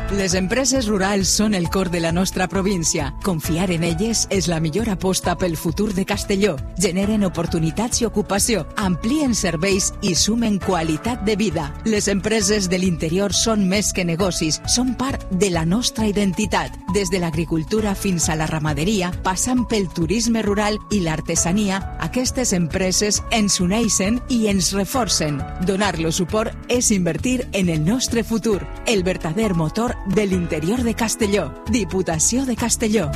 Les empreses rurals són el cor de la nostra província. Confiar en elles és la millor aposta pel futur de Castelló. Generen oportunitats i ocupació, amplien serveis i sumen qualitat de vida. Les empreses de l'interior són més que negocis, són part de la nostra identitat. Des de l'agricultura fins a la ramaderia, passant pel turisme rural i l'artesania, aquestes empreses ens uneixen i ens reforcen. Donar-los suport és invertir en el nostre futur. El verdader motor del interior de Castelló. Diputació de Castelló.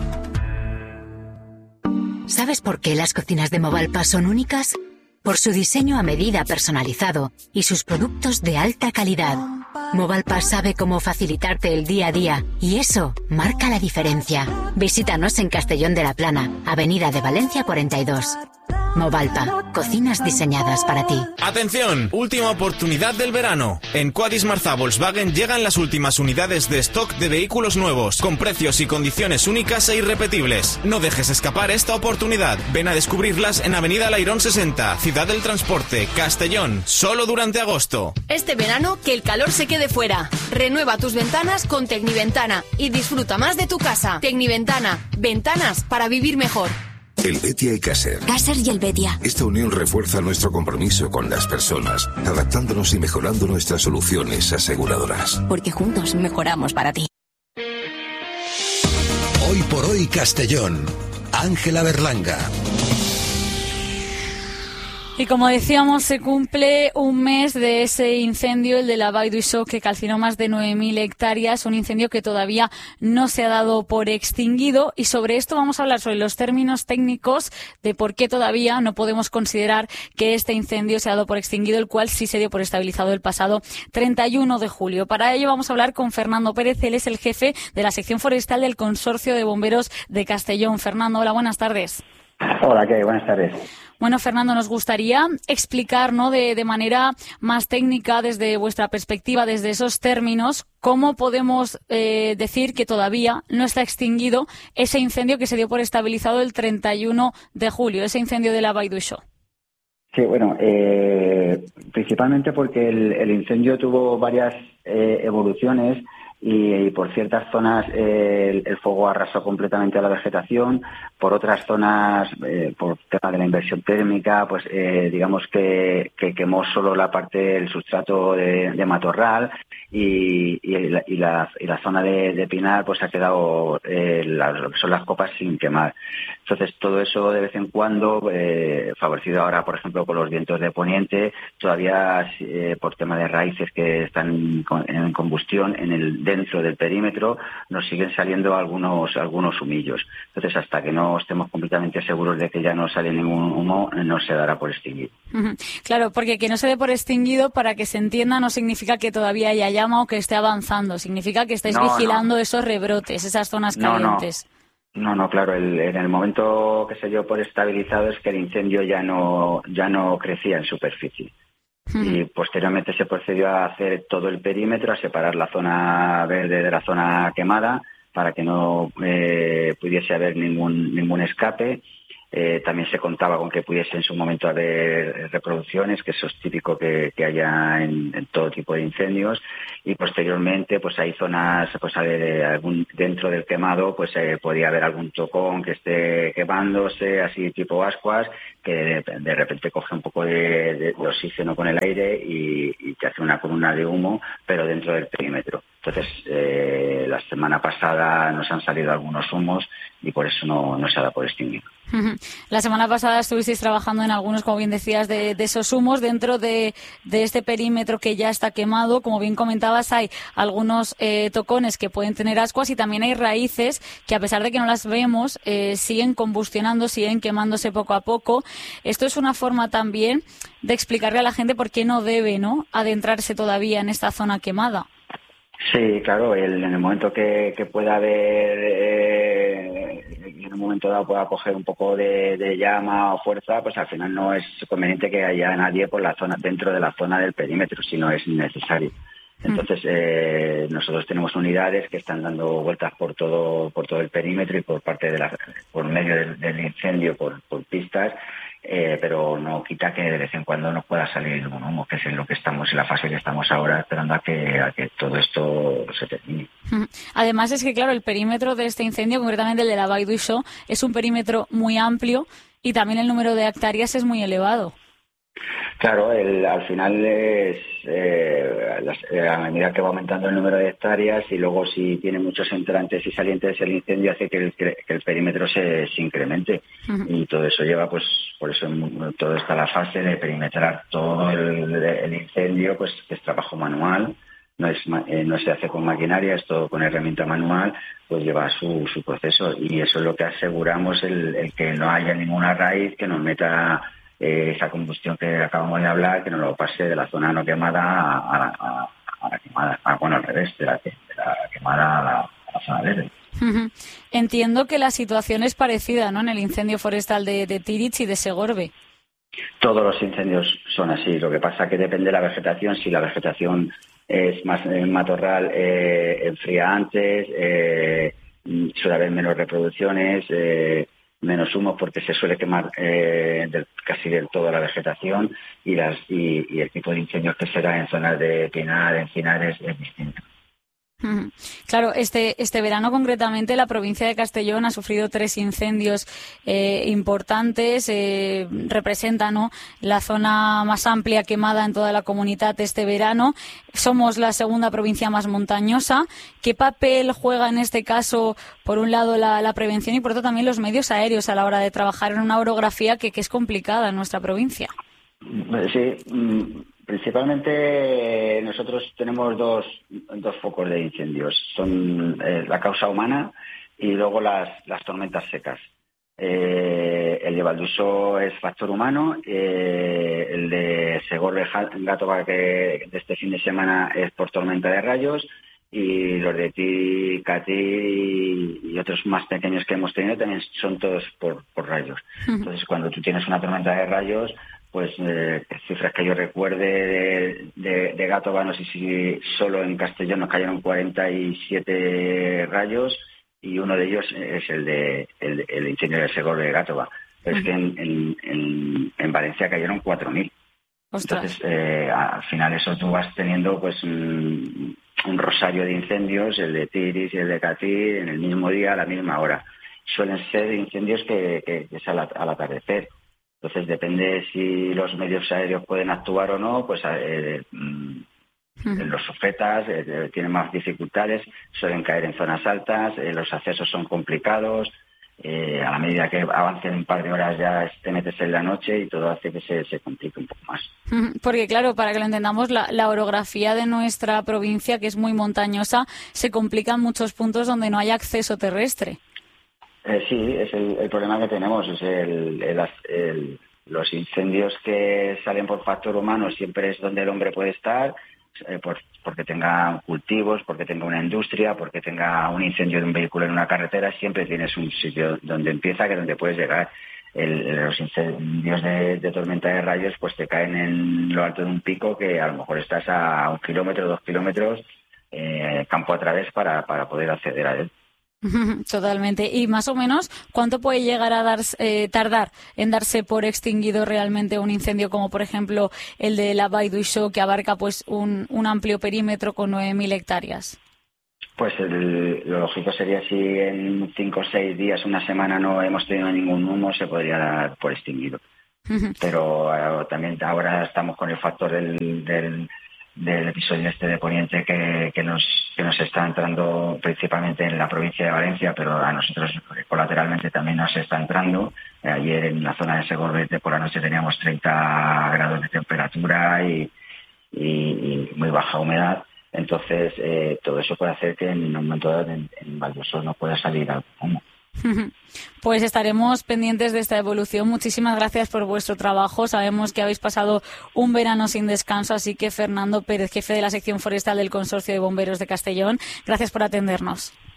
¿Sabes por qué las cocinas de Movalpa son únicas? Por su diseño a medida personalizado y sus productos de alta calidad. Movalpa sabe cómo facilitarte el día a día y eso marca la diferencia. Visítanos en Castellón de la Plana, Avenida de Valencia 42. Movalpa, cocinas diseñadas para ti. ¡Atención! Última oportunidad del verano. En Quadis Marzà Volkswagen llegan las últimas unidades de stock de vehículos nuevos, con precios y condiciones únicas e irrepetibles. No dejes escapar esta oportunidad. Ven a descubrirlas en Avenida Lairón 60, Ciudad del Transporte, Castellón, solo durante agosto. Este verano, que el calor se quede fuera. Renueva tus ventanas con Tecniventana y disfruta más de tu casa. Tecniventana, ventanas para vivir mejor. El Betia y Caser. Caser y el Betia. Esta unión refuerza nuestro compromiso con las personas, adaptándonos y mejorando nuestras soluciones aseguradoras. Porque juntos mejoramos para ti. Hoy por hoy Castellón. Ángela Berlanga. Y como decíamos, se cumple un mes de ese incendio, el de la Vall d'Uixó, que calcinó más de 9.000 hectáreas, un incendio que todavía no se ha dado por extinguido. Y sobre esto vamos a hablar, sobre los términos técnicos de por qué todavía no podemos considerar que este incendio se ha dado por extinguido, el cual sí se dio por estabilizado el pasado 31 de julio. Para ello vamos a hablar con Fernando Pérez, él es el jefe de la sección forestal del Consorcio de Bomberos de Castellón. Fernando, hola, buenas tardes. Hola, ¿qué hay? Buenas tardes. Bueno, Fernando, nos gustaría explicar, ¿no?, de manera más técnica, desde vuestra perspectiva, desde esos términos, cómo podemos decir que todavía no está extinguido ese incendio que se dio por estabilizado el 31 de julio, ese incendio de la Vall d'Uixó. Sí, bueno, principalmente porque el incendio tuvo varias evoluciones y por ciertas zonas el fuego arrasó completamente a la vegetación, por otras zonas, por tema de la inversión térmica, pues digamos que quemó solo la parte, el sustrato de matorral y la zona de pinar pues ha quedado son las copas sin quemar. Entonces todo eso de vez en cuando, favorecido ahora por ejemplo por los vientos de poniente, todavía por tema de raíces que están en combustión dentro del perímetro, nos siguen saliendo algunos humillos. Entonces hasta que no estemos completamente seguros de que ya no sale ningún humo, no se dará por extinguido. Claro, porque que no se dé por extinguido, para que se entienda, no significa que todavía haya llama o que esté avanzando, significa que estáis vigilando esos rebrotes, esas zonas calientes. No, claro, en el momento que se dio por estabilizado es que el incendio ya no crecía en superficie. Y posteriormente se procedió a hacer todo el perímetro, a separar la zona verde de la zona quemada para que no pudiese haber ningún escape. También se contaba con que pudiese en su momento haber reproducciones, que eso es típico que haya en todo tipo de incendios, y posteriormente pues hay zonas, pues dentro del quemado pues podía haber algún tocón que esté quemándose, así tipo ascuas, que de repente coge un poco de oxígeno con el aire y te hace una columna de humo, pero dentro del perímetro. Entonces, la semana pasada nos han salido algunos humos y por eso no se ha dado por extinguido. La semana pasada estuvisteis trabajando en algunos, como bien decías, de esos humos dentro de este perímetro que ya está quemado. Como bien comentabas, hay algunos tocones que pueden tener ascuas y también hay raíces que, a pesar de que no las vemos, siguen combustionando, siguen quemándose poco a poco. Esto es una forma también de explicarle a la gente por qué no debe, ¿no?, adentrarse todavía en esta zona quemada. Sí, claro, en el momento que pueda haber, en un momento dado pueda coger un poco de llama o fuerza, pues al final no es conveniente que haya nadie por la zona, dentro de la zona del perímetro, si no es necesario. Entonces, nosotros tenemos unidades que están dando vueltas por todo el perímetro y por medio del incendio, por pistas, pero no quita que de vez en cuando nos pueda salir un humo, que es en lo que estamos, en la fase que estamos ahora, esperando a que todo esto se termine. Además es que, claro, el perímetro de este incendio, concretamente el de la Vall d'Uixó, es un perímetro muy amplio y también el número de hectáreas es muy elevado. Claro, al final es a medida que va aumentando el número de hectáreas y luego si tiene muchos entrantes y salientes el incendio hace que el perímetro se incremente. Y todo eso lleva, pues por eso todo está la fase de perimetrar todo el incendio, pues que es trabajo manual, no se hace con maquinaria, es todo con herramienta manual, pues lleva su proceso y eso es lo que aseguramos, el que no haya ninguna raíz que nos meta esa combustión que acabamos de hablar, que no lo pase de la zona no quemada a la quemada, al revés, de la quemada a la zona verde. Entiendo que la situación es parecida, ¿no?, en el incendio forestal de Tíritx y de Segorbe. Todos los incendios son así, lo que pasa que depende de la vegetación, si la vegetación es más matorral, enfría antes, suele haber menos reproducciones, menos humo porque se suele quemar casi del todo la vegetación y el tipo de incendios que se da en zonas de pinar, encinares es distinto. Claro, este verano concretamente la provincia de Castellón ha sufrido 3 incendios importantes, representa, ¿no?, la zona más amplia quemada en toda la comunidad este verano. Somos la segunda provincia más montañosa. ¿Qué papel juega en este caso, por un lado, la prevención y por otro también los medios aéreos a la hora de trabajar en una orografía que es complicada en nuestra provincia? Sí, principalmente nosotros tenemos dos focos de incendios. Son la causa humana y luego las tormentas secas. El de Vall d'Uixó es factor humano, el de Segorbe-Gàtova que de este fin de semana es por tormenta de rayos y los de Catí y otros más pequeños que hemos tenido también son todos por rayos. Entonces cuando tú tienes una tormenta de rayos, pues cifras que yo recuerde de Gàtova, no sé si solo en Castellón nos cayeron 47 rayos y uno de ellos es el incendio de Segorbe de Gàtova. Pero es que en Valencia cayeron 4.000. Entonces, al final eso tú vas teniendo pues un rosario de incendios, el de Tíritx y el de Catí, en el mismo día, a la misma hora. Suelen ser incendios que es al atardecer. Entonces, depende si los medios aéreos pueden actuar o no, pues los sujetas tienen más dificultades, suelen caer en zonas altas, los accesos son complicados, a la medida que avancen un par de horas ya te metes en la noche y todo hace que se complique un poco más. Porque claro, para que lo entendamos, la orografía de nuestra provincia, que es muy montañosa, se complica en muchos puntos donde no hay acceso terrestre. Sí, es el problema que tenemos, es los incendios que salen por factor humano siempre es donde el hombre puede estar, porque tenga cultivos, porque tenga una industria, porque tenga un incendio de un vehículo en una carretera, siempre tienes un sitio donde empieza que donde puedes llegar. Los incendios de tormenta de rayos pues te caen en lo alto de un pico que a lo mejor estás a 1 kilómetro, 2 kilómetros, campo a través para poder acceder a él. Totalmente. Y más o menos, ¿cuánto puede llegar a tardar en darse por extinguido realmente un incendio como, por ejemplo, el de la Vall d'Uixó, que abarca pues un amplio perímetro con 9.000 hectáreas? Pues lo lógico sería si en 5 o 6 días, una semana, no hemos tenido ningún humo, se podría dar por extinguido. Pero también ahora estamos con el factor del episodio de Poniente que nos está entrando principalmente en la provincia de Valencia, pero a nosotros colateralmente también nos está entrando. Ayer en la zona de Segorbe por la noche teníamos 30 grados de temperatura y muy baja humedad. Entonces todo eso puede hacer que en un momento dado en Vall d'Uixó no pueda salir algo humo. Pues estaremos pendientes de esta evolución. Muchísimas gracias por vuestro trabajo. Sabemos que habéis pasado un verano sin descanso, así que Fernando Pérez, jefe de la sección forestal del Consorcio de Bomberos de Castellón, gracias por atendernos.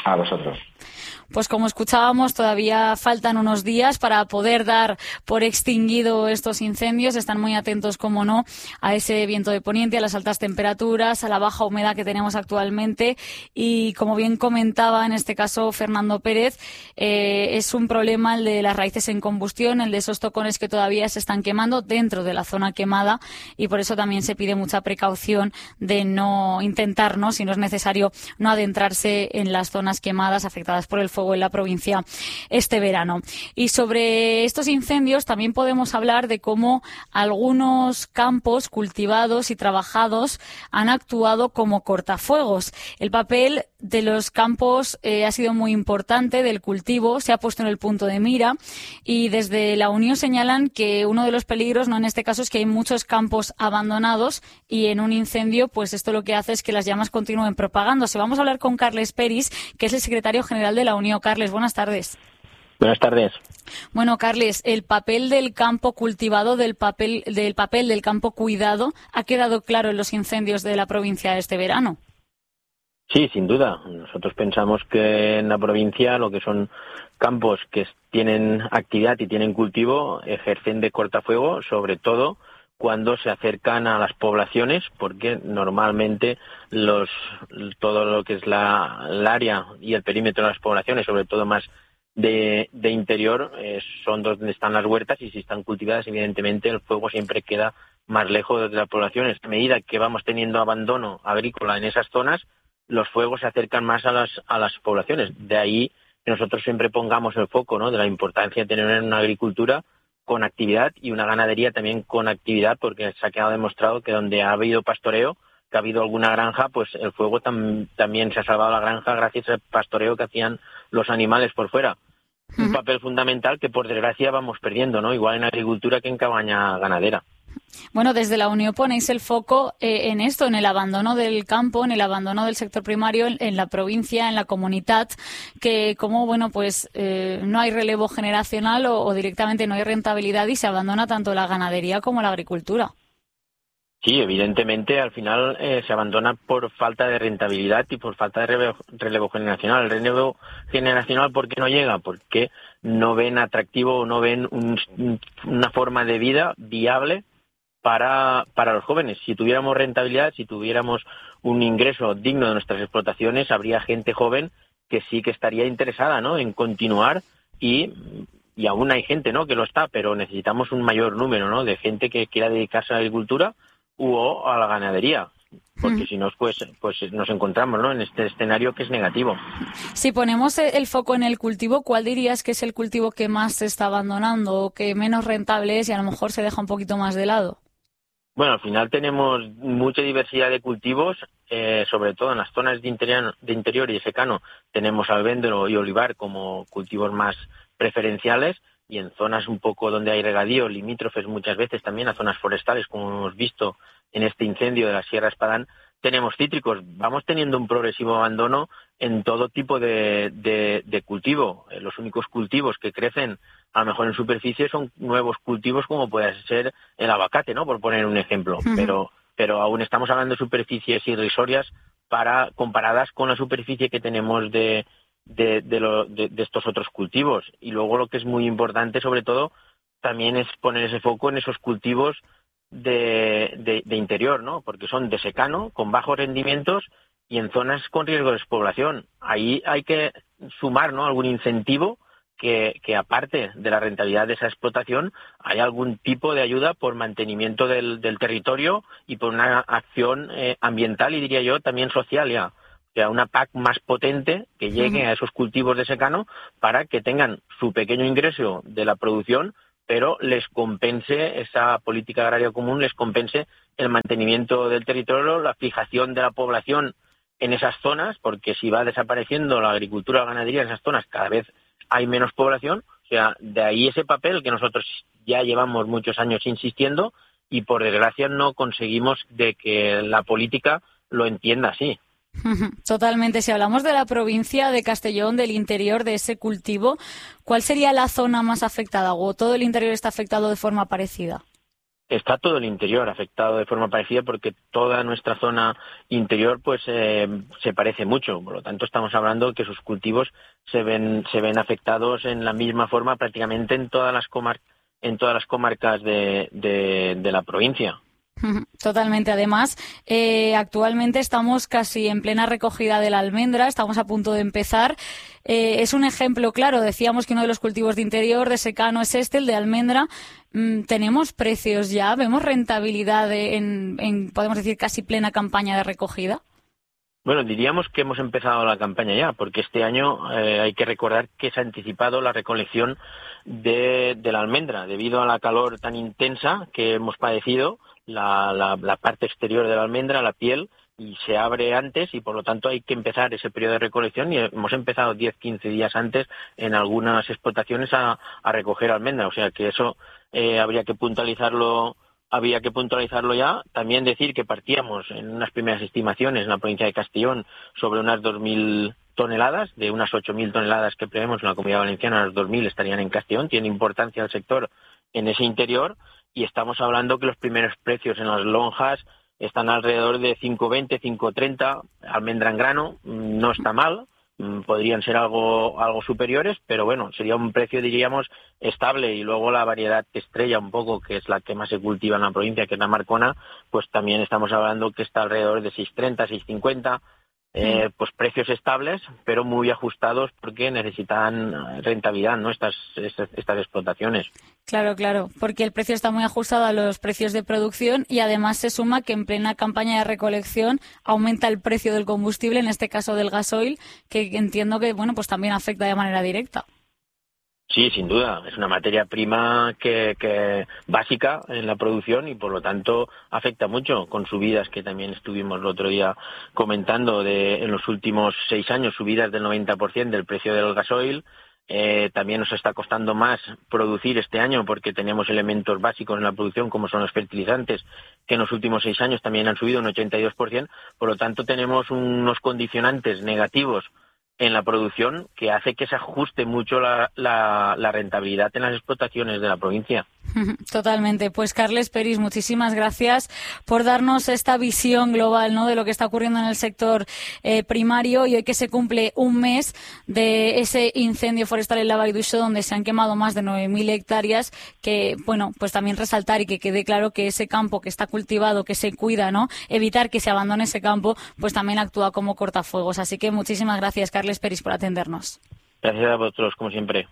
A vosotros. Pues como escuchábamos, todavía faltan unos días para poder dar por extinguido estos incendios. Están muy atentos, como no, a ese viento de poniente, a las altas temperaturas, a la baja humedad que tenemos actualmente. Y como bien comentaba en este caso Fernando Pérez, es un problema el de las raíces en combustión, el de esos tocones que todavía se están quemando dentro de la zona quemada, y por eso también se pide mucha precaución de no intentar, ¿no?, si no es necesario, no adentrarse en las zonas quemadas afectadas por el fuego en la provincia este verano. Y sobre estos incendios también podemos hablar de cómo algunos campos cultivados y trabajados han actuado como cortafuegos. El papel de los campos ha sido muy importante, del cultivo, se ha puesto en el punto de mira, y desde la Unión señalan que uno de los peligros, no en este caso, es que hay muchos campos abandonados y en un incendio, pues esto lo que hace es que las llamas continúen propagándose. Vamos a hablar con Carles Peris, que es el secretario general de la Unión. Carles, buenas tardes. Buenas tardes. Bueno, Carles, el papel del campo cultivado, del papel del campo cuidado, ¿ha quedado claro en los incendios de la provincia este verano? Sí, sin duda. Nosotros pensamos que en la provincia lo que son campos que tienen actividad y tienen cultivo ejercen de cortafuego, sobre todo cuando se acercan a las poblaciones, porque normalmente todo lo que es el área y el perímetro de las poblaciones, sobre todo más de interior, son donde están las huertas, y si están cultivadas, evidentemente el fuego siempre queda más lejos de las poblaciones. A medida que vamos teniendo abandono agrícola en esas zonas, los fuegos se acercan más a las poblaciones. De ahí que nosotros siempre pongamos el foco, ¿no?, de la importancia de tener una agricultura con actividad y una ganadería también con actividad, porque se ha quedado demostrado que donde ha habido pastoreo, que ha habido alguna granja, pues el fuego también se ha salvado la granja gracias al pastoreo que hacían los animales por fuera. Un papel fundamental que, por desgracia, vamos perdiendo, ¿no? Igual en agricultura que en cabaña ganadera. Bueno, desde la Unión ponéis el foco en esto, en el abandono del campo, en el abandono del sector primario, en la provincia, en la comunidad, que como, bueno, pues no hay relevo generacional o directamente no hay rentabilidad y se abandona tanto la ganadería como la agricultura. Sí, evidentemente al final se abandona por falta de rentabilidad y por falta de relevo generacional. El relevo generacional, ¿por qué no llega? Porque no ven atractivo o no ven una forma de vida viable para los jóvenes. Si tuviéramos rentabilidad, si tuviéramos un ingreso digno de nuestras explotaciones, habría gente joven que sí que estaría interesada, ¿no?, en continuar, y aún hay gente, ¿no?, que lo está, pero necesitamos un mayor número, ¿no?, de gente que quiera dedicarse a la agricultura o a la ganadería, porque si no, pues nos encontramos, ¿no?, en este escenario que es negativo. Si ponemos el foco en el cultivo, ¿cuál dirías que es el cultivo que más se está abandonando o que menos rentable es y a lo mejor se deja un poquito más de lado? Bueno, al final tenemos mucha diversidad de cultivos, sobre todo en las zonas de interior y secano tenemos almendro y olivar como cultivos más preferenciales, y en zonas un poco donde hay regadío, limítrofes muchas veces también a zonas forestales, como hemos visto en este incendio de la Sierra Espadán, tenemos cítricos. Vamos teniendo un progresivo abandono en todo tipo de cultivo. Los únicos cultivos que crecen a lo mejor en superficie son nuevos cultivos como puede ser el aguacate, ¿no?, por poner un ejemplo. Pero aún estamos hablando de superficies irrisorias comparadas con la superficie que tenemos de estos otros cultivos. Y luego lo que es muy importante, sobre todo, también es poner ese foco en esos cultivos de interior, ¿no?, porque son de secano, con bajos rendimientos y en zonas con riesgo de despoblación. Ahí hay que sumar, ¿no?, algún incentivo que aparte de la rentabilidad de esa explotación, hay algún tipo de ayuda por mantenimiento del territorio y por una acción ambiental y, diría yo, también social ya. O sea, una PAC más potente que llegue a esos cultivos de secano para que tengan su pequeño ingreso de la producción, pero les compense esa política agraria común, les compense el mantenimiento del territorio, la fijación de la población en esas zonas, porque si va desapareciendo la agricultura o la ganadería en esas zonas, cada vez hay menos población. O sea, de ahí ese papel que nosotros ya llevamos muchos años insistiendo y por desgracia no conseguimos de que la política lo entienda así. Totalmente. Si hablamos de la provincia de Castellón, del interior de ese cultivo, ¿cuál sería la zona más afectada o todo el interior está afectado de forma parecida? Está todo el interior afectado de forma parecida porque toda nuestra zona interior pues se parece mucho. Por lo tanto, estamos hablando de que sus cultivos se ven afectados en la misma forma prácticamente en todas las comarcas de la provincia. Totalmente. Además, actualmente estamos casi en plena recogida de la almendra, estamos a punto de empezar. Es un ejemplo claro, decíamos que uno de los cultivos de interior, de secano, es el de almendra. ¿Tenemos precios ya? ¿Vemos rentabilidad en, podemos decir, casi plena campaña de recogida? Bueno, diríamos que hemos empezado la campaña ya, porque este año hay que recordar que se ha anticipado la recolección de la almendra, debido a la calor tan intensa que hemos padecido. La parte exterior de la almendra, la piel, y se abre antes y por lo tanto hay que empezar ese periodo de recolección y hemos empezado 10-15 días antes en algunas explotaciones a recoger almendra, o sea que eso había que puntualizarlo ya. También decir que partíamos en unas primeras estimaciones en la provincia de Castellón sobre unas 2.000 toneladas, de unas 8.000 toneladas que prevemos en la Comunidad Valenciana, unas 2.000 estarían en Castellón. Tiene importancia el sector en ese interior. Y estamos hablando que los primeros precios en las lonjas están alrededor de 5,20, 5,30, almendra en grano, no está mal, podrían ser algo superiores, pero bueno, sería un precio, diríamos, estable. Y luego la variedad estrella un poco, que es la que más se cultiva en la provincia, que es la Marcona, pues también estamos hablando que está alrededor de 6,30, 6,50, pues precios estables, pero muy ajustados porque necesitan rentabilidad, ¿no? Estas explotaciones. Claro, porque el precio está muy ajustado a los precios de producción y además se suma que en plena campaña de recolección aumenta el precio del combustible, en este caso del gasoil, que entiendo que pues también afecta de manera directa. Sí, sin duda. Es una materia prima que básica en la producción y por lo tanto afecta mucho, con subidas que también estuvimos el otro día comentando en los últimos 6 años, subidas del 90% del precio del gasoil. También nos está costando más producir este año porque tenemos elementos básicos en la producción como son los fertilizantes, que en los últimos 6 años también han subido un 82%. Por lo tanto, tenemos unos condicionantes negativos en la producción que hace que se ajuste mucho la rentabilidad en las explotaciones de la provincia. Totalmente. Pues Carles Peris, muchísimas gracias por darnos esta visión global, ¿no?, de lo que está ocurriendo en el sector primario, y hoy que se cumple un mes de ese incendio forestal en la Vall d'Uixó, donde se han quemado más de 9.000 hectáreas, que, pues también resaltar y que quede claro que ese campo que está cultivado, que se cuida, ¿no?, evitar que se abandone ese campo, pues también actúa como cortafuegos. Así que muchísimas gracias, Carles Peris, por atendernos. Gracias a vosotros, como siempre.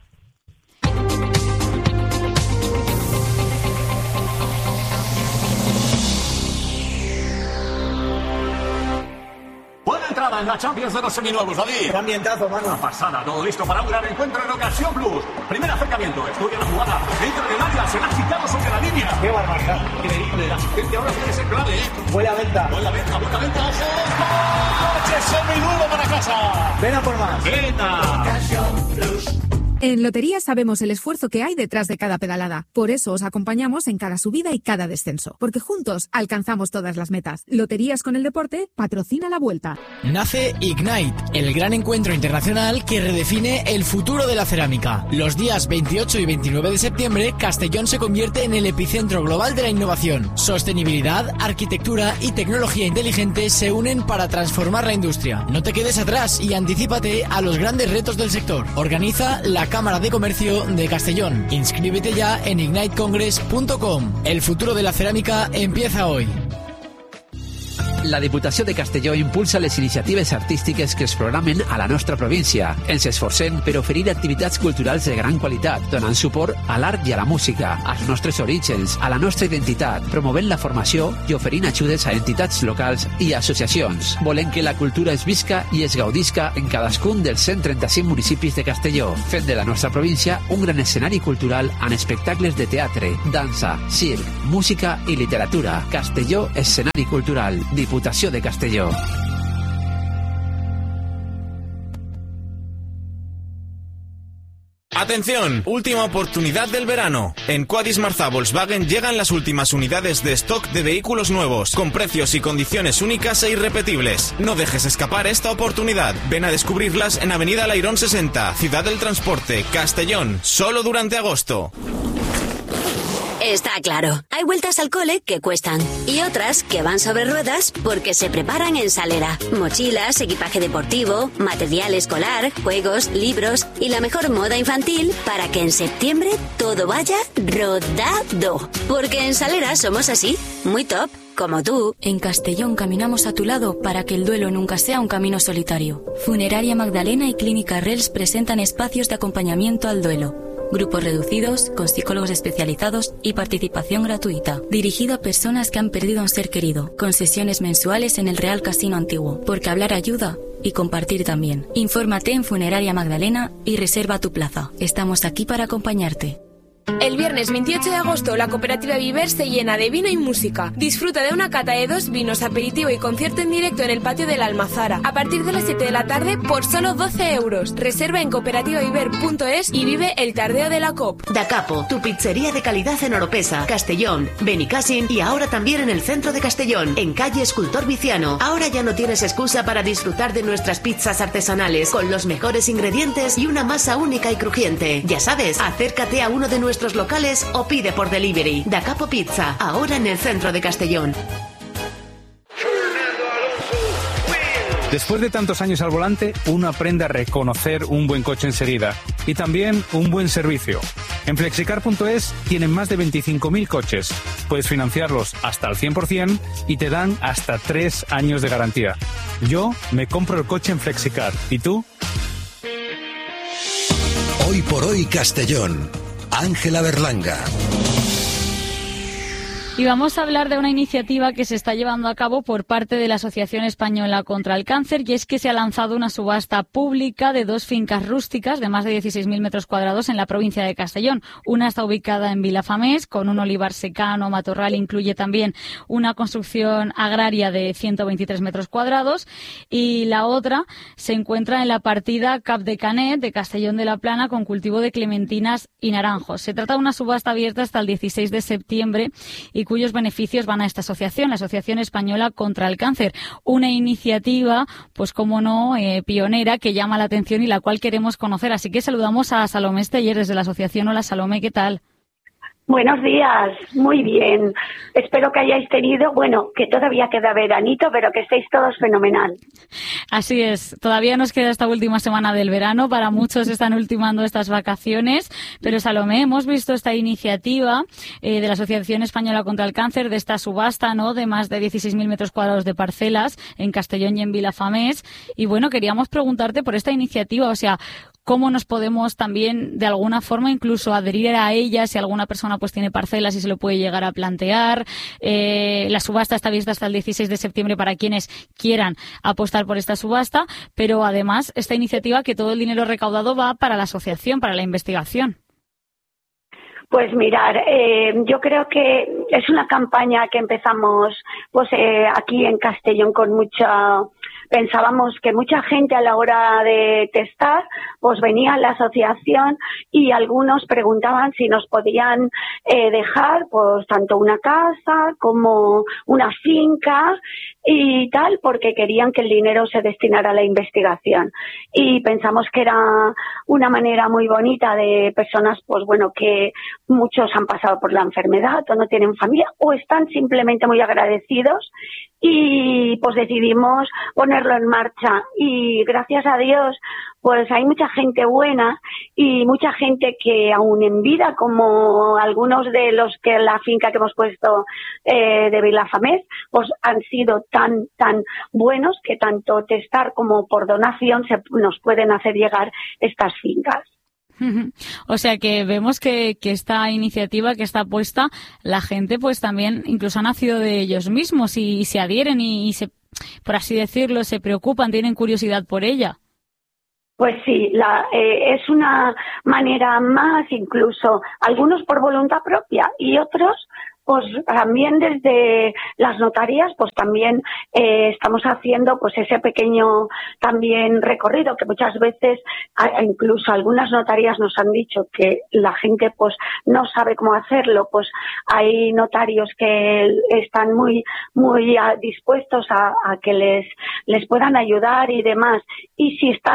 Buena entrada en la Champions de los seminuevos, David. Qué ambientazo, mano. Una pasada, todo listo para un gran encuentro en Ocasión Plus. Primer acercamiento, estudia la jugada. Dentro del área, se la ha quitado sobre la línea. Qué barbaridad. Increíble, la asistencia ahora puede ser clave. Buena venta. Buena venta. ¡Ojo! ¡Coche seminuevo para casa! Ven a por más. ¡Venta! Ocasión Plus. En Lotería sabemos el esfuerzo que hay detrás de cada pedalada. Por eso os acompañamos en cada subida y cada descenso. Porque juntos alcanzamos todas las metas. Loterías con el deporte patrocina la Vuelta. Nace Ignite, el gran encuentro internacional que redefine el futuro de la cerámica. Los días 28 y 29 de septiembre, Castellón se convierte en el epicentro global de la innovación. Sostenibilidad, arquitectura y tecnología inteligente se unen para transformar la industria. No te quedes atrás y anticípate a los grandes retos del sector. Organiza la Cámara de Comercio de Castellón. Inscríbete ya en ignitecongress.com. El futuro de la cerámica empieza hoy. La Diputació de Castelló impulsa les iniciatives artístiques que es programen a la nostra província. Ens esforcem per oferir activitats culturals de gran qualitat, donant suport a l'art i a la música, als nostres orígens, a la nostra identitat, promovent la formació i oferint ajudes a entitats locals i associacions. Volem que la cultura es visca i es gaudisca en cadascun dels 135 municipis de Castelló, fent de la nostra província un gran escenari cultural amb espectacles de teatre, dansa, circ, música i literatura. Castelló, escenari cultural. Diputació de Castelló. Atención, última oportunidad del verano. En Quadis Marzà Volkswagen llegan las últimas unidades de stock de vehículos nuevos, con precios y condiciones únicas e irrepetibles. No dejes escapar esta oportunidad. Ven a descubrirlas en Avenida Lairón 60, Ciudad del Transporte, Castellón, solo durante agosto. Está claro, hay vueltas al cole que cuestan y otras que van sobre ruedas porque se preparan en Salera. Mochilas, equipaje deportivo, material escolar, juegos, libros y la mejor moda infantil para que en septiembre todo vaya rodado. Porque en Salera somos así, muy top. Como tú. En Castellón caminamos a tu lado para que el duelo nunca sea un camino solitario. Funeraria Magdalena y Clínica Rels presentan espacios de acompañamiento al duelo. Grupos reducidos, con psicólogos especializados y participación gratuita. Dirigido a personas que han perdido a un ser querido, con sesiones mensuales en el Real Casino Antiguo. Porque hablar ayuda y compartir también. Infórmate en Funeraria Magdalena y reserva tu plaza. Estamos aquí para acompañarte. El viernes 28 de agosto la cooperativa Viver se llena de vino y música. Disfruta de una cata de 2 vinos, aperitivo y concierto en directo en el patio de la Almazara a partir de las 7 de la tarde por solo 12 euros. Reserva en cooperativaviver.es y vive el tardeo de la COP. Da Capo, tu pizzería de calidad en Oropesa, Castellón, Benicàssim y ahora también en el centro de Castellón, en calle Escultor Viciano. Ahora ya no tienes excusa para disfrutar de nuestras pizzas artesanales con los mejores ingredientes y una masa única y crujiente. Ya sabes, acércate a uno de nuestros locales o pide por delivery. Da Capo Pizza, ahora en el centro de Castellón. Después de tantos años al volante, uno aprende a reconocer un buen coche enseguida y también un buen servicio. En Flexicar.es tienen más de 25.000 coches. Puedes financiarlos hasta al 100% y te dan hasta 3 años de garantía. Yo me compro el coche en Flexicar. ¿Y tú? Hoy por hoy Castellón. Ángela Berlanga. Y vamos a hablar de una iniciativa que se está llevando a cabo por parte de la Asociación Española contra el Cáncer, y es que se ha lanzado una subasta pública de 2 fincas rústicas de más de 16.000 metros cuadrados en la provincia de Castellón. Una está ubicada en Vilafamés, con un olivar secano, matorral, incluye también una construcción agraria de 123 metros cuadrados, y la otra se encuentra en la partida Cap de Canet de Castellón de la Plana, con cultivo de clementinas y naranjos. Se trata de una subasta abierta hasta el 16 de septiembre y cuyos beneficios van a esta asociación, la Asociación Española contra el Cáncer. Una iniciativa, pues como no, pionera, que llama la atención y la cual queremos conocer. Así que saludamos a Salomé Esteller desde la asociación. Hola Salomé, ¿qué tal? Buenos días, muy bien. Espero que hayáis tenido, que todavía queda veranito, pero que estéis todos fenomenal. Así es, todavía nos queda esta última semana del verano, para muchos están ultimando estas vacaciones, pero Salomé, hemos visto esta iniciativa de la Asociación Española contra el Cáncer, de esta subasta, ¿no?, de más de 16.000 metros cuadrados de parcelas en Castellón y en Vilafamés, y queríamos preguntarte por esta iniciativa, o sea, cómo nos podemos también de alguna forma incluso adherir a ella si alguna persona pues tiene parcelas y se lo puede llegar a plantear. La subasta está abierta hasta el 16 de septiembre para quienes quieran apostar por esta subasta, pero además esta iniciativa, que todo el dinero recaudado va para la asociación, para la investigación. Pues mirar, yo creo que es una campaña que empezamos aquí en Castellón con pensábamos que mucha gente a la hora de testar pues venía a la asociación y algunos preguntaban si nos podían dejar pues tanto una casa como una finca y tal, porque querían que el dinero se destinara a la investigación. Y pensamos que era una manera muy bonita de personas que muchos han pasado por la enfermedad o no tienen familia o están simplemente muy agradecidos, y pues decidimos ponerlo en marcha. Y gracias a Dios pues hay mucha gente buena y mucha gente que aún en vida, como algunos de los que la finca que hemos puesto de Vilafamés, pues han sido tan buenos que tanto testar como por donación nos pueden hacer llegar estas fincas. O sea que vemos que esta iniciativa que está puesta, la gente pues también incluso ha nacido de ellos mismos y se adhieren y se, por así decirlo, se preocupan, tienen curiosidad por ella. Pues sí, es una manera más, incluso algunos por voluntad propia y otros pues también desde las notarías pues también estamos haciendo pues ese pequeño también recorrido que muchas veces incluso algunas notarías nos han dicho que la gente pues no sabe cómo hacerlo. Pues hay notarios que están muy dispuestos a que les puedan ayudar y demás. Y si estás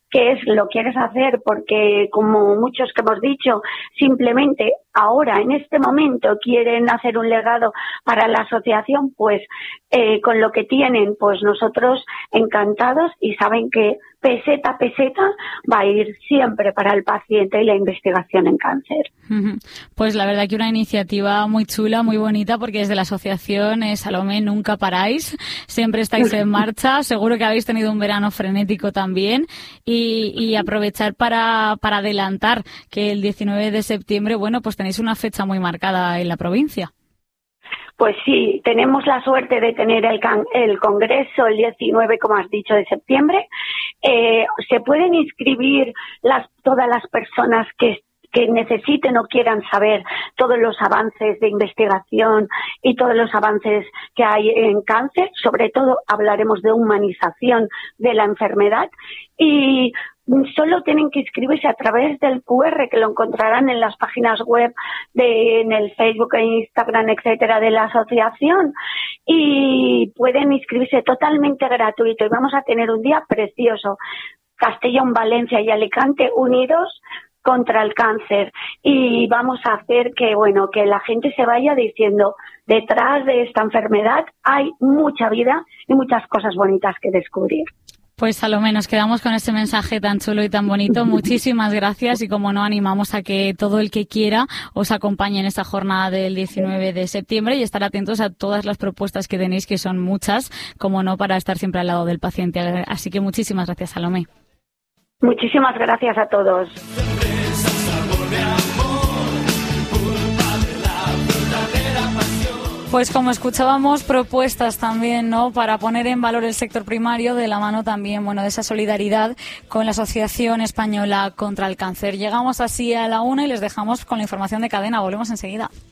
qué es lo que quieres hacer, porque como muchos que hemos dicho, simplemente ahora, en este momento, quieren hacer un legado para la asociación, pues con lo que tienen, pues nosotros encantados, y saben que peseta a peseta va a ir siempre para el paciente y la investigación en cáncer. Pues la verdad que una iniciativa muy chula, muy bonita, porque desde la asociación Salomé nunca paráis, siempre estáis en marcha, seguro que habéis tenido un verano frenético también, y aprovechar para adelantar que el 19 de septiembre, bueno, pues tenéis una fecha muy marcada en la provincia. Pues sí, tenemos la suerte de tener el congreso el 19, como has dicho, de septiembre. Se pueden inscribir todas las personas que necesiten o quieran saber todos los avances de investigación y todos los avances que hay en cáncer. Sobre todo hablaremos de humanización de la enfermedad, y solo tienen que inscribirse a través del QR, que lo encontrarán en las páginas web, en el Facebook e Instagram, etcétera, de la asociación, y pueden inscribirse totalmente gratuito. Y vamos a tener un día precioso. Castellón, Valencia y Alicante unidos contra el cáncer, y vamos a hacer que la gente se vaya diciendo, detrás de esta enfermedad hay mucha vida y muchas cosas bonitas que descubrir. Pues Salomé, nos quedamos con ese mensaje tan chulo y tan bonito. Muchísimas gracias, y como no, animamos a que todo el que quiera os acompañe en esta jornada del 19 de septiembre y estar atentos a todas las propuestas que tenéis, que son muchas, como no, para estar siempre al lado del paciente. Así que muchísimas gracias, Salomé. Muchísimas gracias a todos. Pues como escuchábamos, propuestas también, ¿no?, para poner en valor el sector primario, de la mano también, de esa solidaridad con la Asociación Española contra el Cáncer. Llegamos así a la 1 y les dejamos con la información de cadena. Volvemos enseguida.